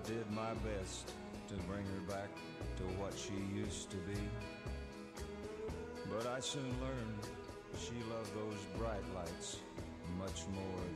did my best to bring her back to what she used to be. But I soon learned she loved those bright lights much more